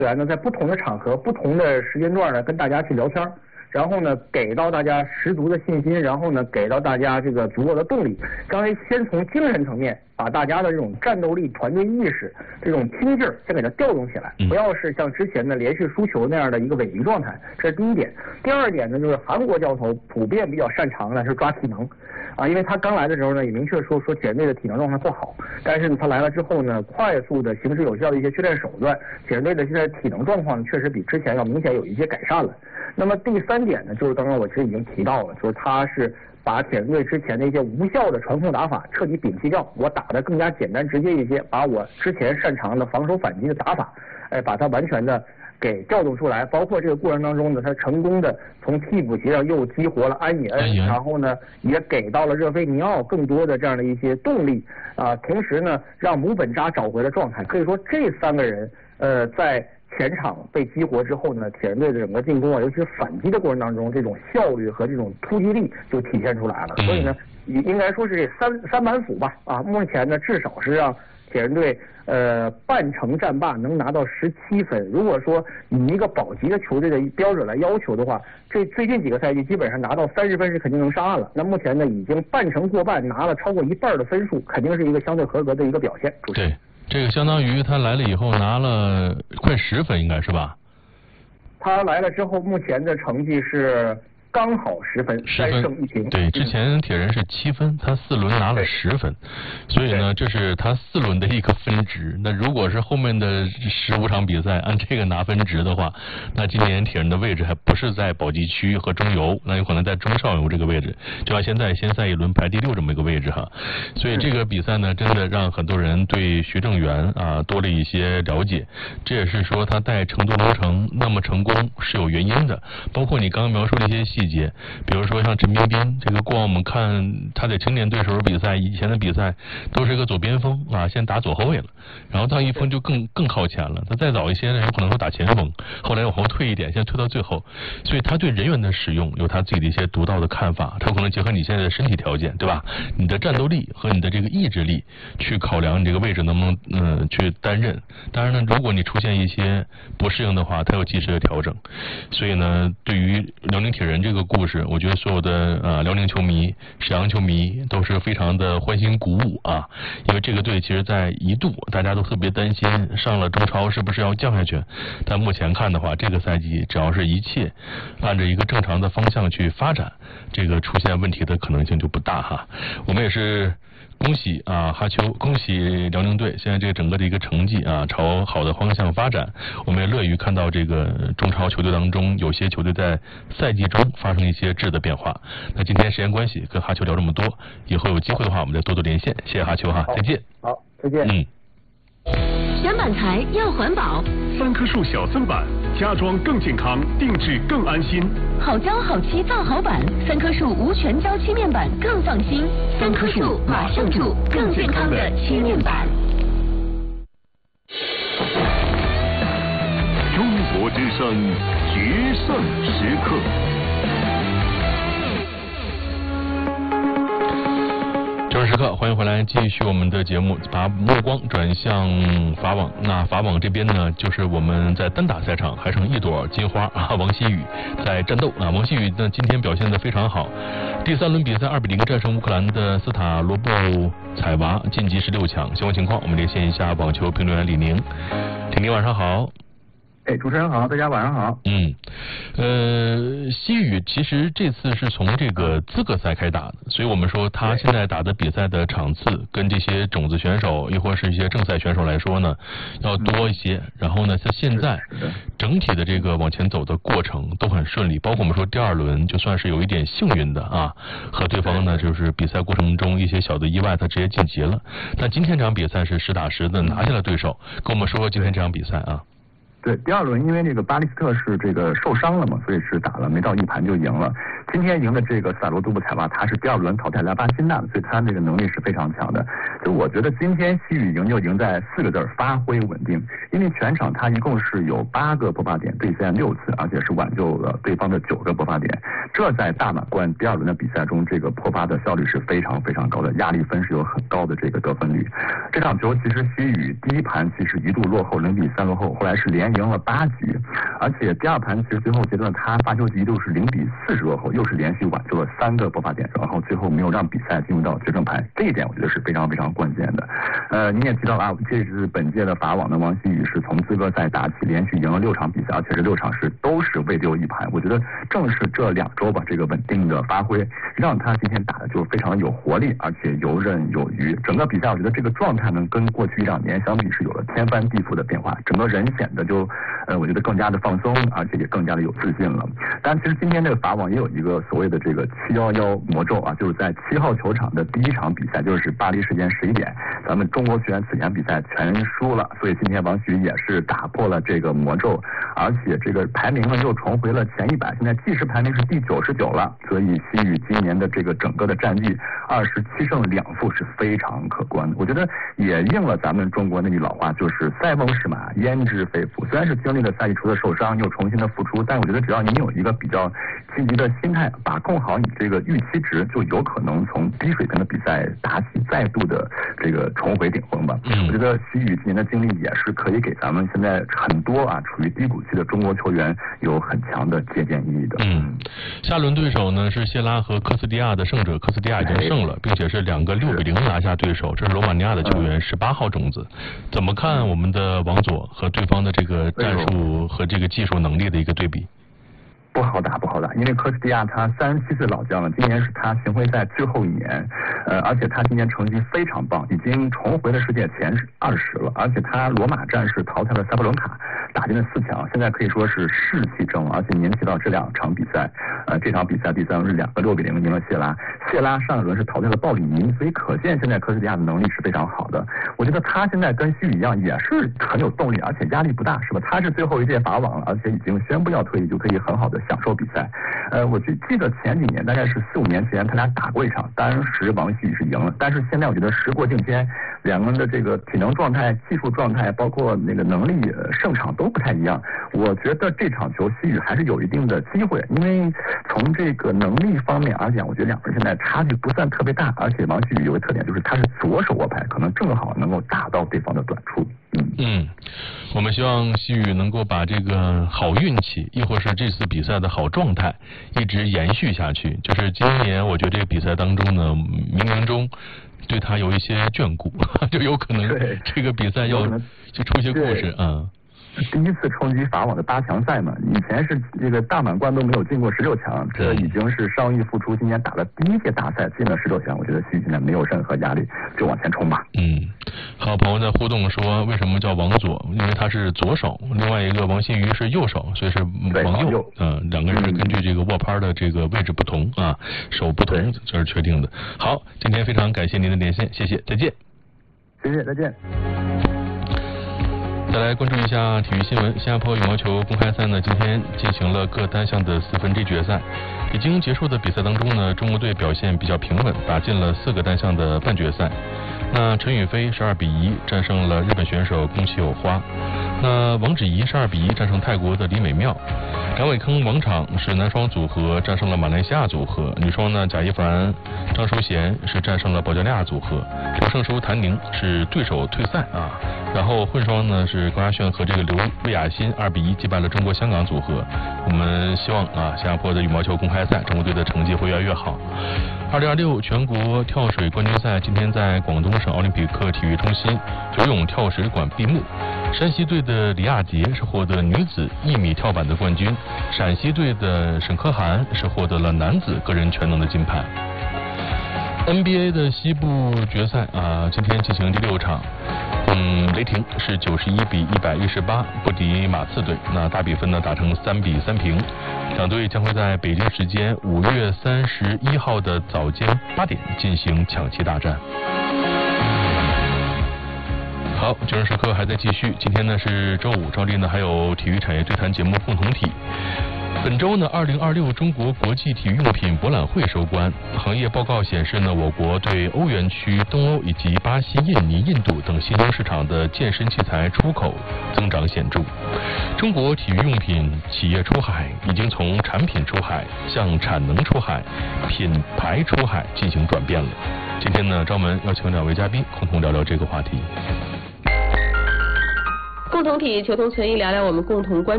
员呢，在不同的场合、不同的时间段呢，跟大家去聊天，然后呢，给到大家十足的信心，然后呢，给到大家这个足够的动力。刚才先从精神层面，把大家的这种战斗力、团队意识、这种拼劲儿，先给它调动起来，不要是像之前的连续输球那样的一个萎靡状态，这是第一点。第二点呢，就是韩国教头普遍比较擅长的是抓体能。因为他刚来的时候呢，也明确说铁人队的体能状态不好，但是呢，他来了之后呢，快速的行之有效的一些训练手段，铁人队的现在体能状况确实比之前要明显有一些改善了。那么第三点呢，就是刚刚我其实已经提到了，就是他是把铁人队之前的一些无效的传控打法彻底摒弃掉，我打得更加简单直接一些，把我之前擅长的防守反击的打法，把它完全的给调动出来，包括这个过程当中呢，他成功的从替补席上又激活了安野恩，然后呢也给到了热菲尼奥更多的这样的一些动力同时呢让姆本扎找回了状态。可以说这三个人在前场被激活之后呢，铁人队的整个进攻尤其是反击的过程当中，这种效率和这种突击力就体现出来了。所以呢，应该说是这三板斧吧目前呢至少是让铁人队半程战罢能拿到17分。如果说以一个保级的球队的标准来要求的话，这最近几个赛季基本上拿到30分是肯定能上岸了。那目前呢已经半程过半，拿了超过一半的分数，肯定是一个相对合格的一个表现。 对，这个相当于他来了以后拿了快10分，应该是吧？ 他来了之后，目前的成绩是刚好10分，3胜1平。 对，之前铁人是7分，他4轮拿了10分，所以呢，这是他4轮的一个分值。那如果是后面的15场比赛按这个拿分值的话，那今年铁人的位置还不是在保级区和中游，那有可能在中上游这个位置，就像现在先赛一轮排第6这么一个位置哈。所以这个比赛呢，真的让很多人对徐正源多了一些了解。这也是说他带成都龙城那么成功是有原因的，包括你刚刚描述的一些细节，比如说像陈彬彬，这个过往我们看他在青年队时候比赛，以前的比赛都是一个左边锋先打左后卫了，然后到一锋就更靠前了。他再早一些呢，有可能说打前锋，后来往后退一点，现在退到最后。所以他对人员的使用有他自己的一些独到的看法，他有可能结合你现在的身体条件，对吧？你的战斗力和你的这个意志力去考量你这个位置能不能去担任。当然呢，如果你出现一些不适应的话，他有及时的调整。所以呢，对于辽宁铁人这个故事，我觉得所有的辽宁球迷、沈阳球迷都是非常的欢欣鼓舞因为这个队其实在一度大家都特别担心上了中超是不是要降下去，但目前看的话，这个赛季只要是一切按照一个正常的方向去发展，这个出现问题的可能性就不大哈。我们也是恭喜哈秋，恭喜辽宁队现在这个整个的一个成绩朝好的方向发展。我们也乐于看到这个中超球队当中有些球队在赛季中发生一些质的变化。那今天时间关系跟哈秋聊这么多，以后有机会的话我们再多多连线。谢谢哈秋哈，再见。 好，再见。 选板材要环保 ，3棵树小森板，家装更健康，定制更安心。 好胶好漆造好板，3棵树无全胶漆面板更放心。3棵树马上住更健康的漆面板。 中国之声决胜时刻。 这时刻，欢迎回来，继续我们的节目，把目光转向法网。那法网这边呢，就是我们在单打赛场还剩一朵金花王希雨在战斗。王希雨呢今天表现得非常好，第3轮比赛2比0战胜乌克兰的斯塔罗布采娃，晋级16强。相关情况，我们连线一下网球评论员李宁。李宁晚上好。 主持人好，大家晚上好。 希雨其实这次是从这个资格赛开打的，所以我们说他现在打的比赛的场次跟这些种子选手亦或是一些正赛选手来说呢要多一些。然后呢，他现在整体的这个往前走的过程都很顺利，包括我们说第2轮就算是有一点幸运的和对方呢就是比赛过程中一些小的意外，他直接晋级了。但今天这场比赛是实打实的拿下了对手，跟我们说说今天这场比赛对，第2轮因为这个巴利斯特是这个受伤了嘛，所以是打了没到1盘就赢了。今天赢的这个萨罗杜布采娃，他是第2轮淘汰拉巴辛纳，所以他这个能力是非常强的。就我觉得今天希雨赢就赢在4个字：发挥稳定。因为全场他一共是有8个播发点，对线6次，而且是挽救了对方的9个播发点。 这在大满贯第2轮的比赛中，这个破发的效率是非常非常高的，压力分是有很高的这个得分率。这场球其实西语第一盘其实一度落后0-3落后，后来是连赢了8局，而且第2盘其实最后阶段他发球局一度是0-40落后，又是连续挽救了3个爆发点，然后最后没有让比赛进入到决胜盘，这一点我觉得是非常非常关键的。你也提到啊，这是本届的法网的王曦雨是从资格赛打起，连续赢了6场比赛，而且这6场都是未丢一盘。我觉得正是这2周吧，这个稳定的发挥，让他今天打的就非常有活力，而且游刃有余。整个比赛我觉得这个状态呢，跟过去1-2年相比是有了天翻地覆的变化，整个人显得就我觉得更加的放松，而且也更加的有自信了。但其实今天这个法网也有一个所谓的这个711魔咒啊，就是在7号球场的第1场比赛，就是巴黎时间11点，咱们中国学员此前比赛全输了，所以今天王曦雨也是打破了这个魔咒，而且这个排名呢又重回了前100，现在计时排名是第99了，所以曦雨今年的这个整个的战绩27胜2负是非常可观的。我觉得也应了咱们中国那句老话，就是塞翁失马焉知非福。虽然是经历了赛季初的受伤，又重新的复出，但我觉得只要你有一个比较积极的心态，把控好你这个预期值，就有可能从低水平的比赛打起，再度的这个重回顶峰吧。我觉得曦雨今年的经历也是可以给咱们现在很多处于低谷期的中国球员有很强的借鉴意义的。 下轮对手呢是谢拉和科斯蒂亚的胜者，科斯蒂亚已经胜了，并且是2个6-0拿下对手，这是罗马尼亚的球员，18号种子。怎么看我们的王佐和对方的这个战术和这个技术能力的一个对比？ 不好打，因为科斯蒂亚他37岁老将了，今年是他巡回赛最后1年，而且他今年成绩非常棒，已经重回了世界前20了，而且他罗马战是淘汰了塞布伦卡，打进了4强，现在可以说是士气正，而且您提到这2场比赛，这场比赛第3轮是2个6-0赢了谢拉，谢拉上一轮是淘汰了鲍里尼，所以可见现在科斯蒂亚的能力是非常好的。我觉得他现在跟曦雨一样，也是很有动力，而且压力不大，是吧？他是最后一届法网了，而且已经宣布要退役，就可以很好的享受比赛。我记得前几年，大概是4-5年前，他俩打过一场，当时王曦雨是赢了，但是现在我觉得时过境迁，两个人的这个体能状态、技术状态，包括那个能力、胜场都不太一样。我觉得这场球曦雨还是有一定的机会，因为从这个能力方面而讲，我觉得2人现在差距不算特别大，而且王曦雨有个特点就是他是左手握拍，可能正好能够打到对方的短处。 我们希望曦雨能够把这个好运气，亦或是这次比赛的好状态一直延续下去。就是今年我觉得这个比赛当中呢，冥冥中对他有一些眷顾，就有可能这个比赛要就出些故事第一次冲击法网的8强赛嘛，以前是这个大满贯都没有进过16强，这已经是伤愈复出，今年打了第1届大赛进了16强，我觉得曦雨现在没有任何压力，就往前冲吧。 好，朋友在互动说为什么叫王佐，因为他是左手，另外一个王曦雨是右手，所以是王右。2个人是根据这个握拍的这个位置不同手不同，这是确定的。好，今天非常感谢您的连线，谢谢，再见。 谢谢，再见。 再来关注一下体育新闻。新加坡羽毛球公开赛呢，今天进行了各单项的4分之一决赛。已经结束的比赛当中呢，中国队表现比较平稳，打进了4个单项的半决赛。那陈雨菲12-1战胜了日本选手宫崎友花。那王芷怡12-1战胜泰国的李美妙。梁伟铿王昶是男双组合战胜了马来西亚组合，女双呢贾一凡、张淑贤是战胜了保加利亚组合，刘胜书、谭宁是对手退赛然后混双呢是高嘉轩和这个刘魏雅欣2-1击败了中国香港组合。我们希望新加坡的羽毛球公开赛中国队的成绩会越来越好。2026全国跳水冠军赛今天在广东省奥林匹克体育中心游泳跳水馆闭幕。山西队的李亚杰是获得女子1米跳板的冠军，陕西队的沈可涵是获得了男子个人全能的金牌。NBA 的西部决赛今天进行第6场。雷霆是91-118不敌马刺队，那大比分呢打成3-3平。两队将会在北京时间5月31号的早间8点进行抢七大战。 好，金融时刻还在继续。今天呢是周五，照例呢还有体育产业对谈节目共同体。本周呢，2026中国国际体育用品博览会收官。行业报告显示呢，我国对欧元区、东欧以及巴西、印尼、印度等新兴市场的健身器材出口增长显著。中国体育用品企业出海已经从产品出海向产能出海、品牌出海进行转变了。今天呢，招门邀请2位嘉宾共同聊聊这个话题。 共同体求同存异，聊聊我们共同关